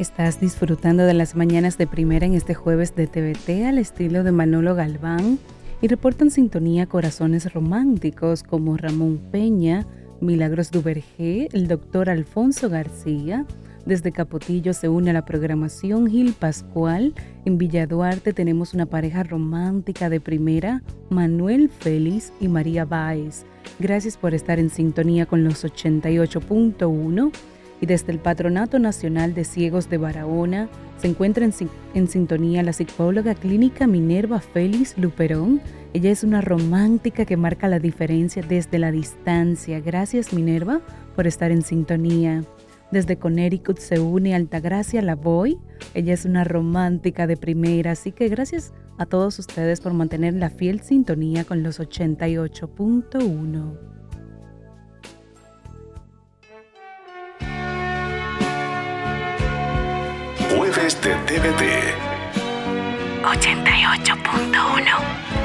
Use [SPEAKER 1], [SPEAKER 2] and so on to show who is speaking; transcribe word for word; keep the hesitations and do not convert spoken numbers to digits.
[SPEAKER 1] Estás disfrutando de las mañanas de primera en este jueves de T V T al estilo de Manolo Galván y reportan sintonía corazones románticos como Ramón Peña, Milagros Duvergé, el doctor Alfonso García. Desde Capotillo se une a la programación Gil Pascual. En Villa Duarte tenemos una pareja romántica de primera, Manuel Félix y María Báez. Gracias por estar en sintonía con los ochenta y ocho punto uno. Y desde el Patronato Nacional de Ciegos de Barahona se encuentra en, en sintonía la psicóloga clínica Minerva Félix Luperón. Ella es una romántica que marca la diferencia desde la distancia. Gracias, Minerva, por estar en sintonía. Desde Connecticut se une Altagracia Lavoy. Ella es una romántica de primera, así que gracias a todos ustedes por mantener la fiel sintonía con los ochenta y ocho punto uno.
[SPEAKER 2] Jueves de T V T
[SPEAKER 3] ochenta y ocho punto uno.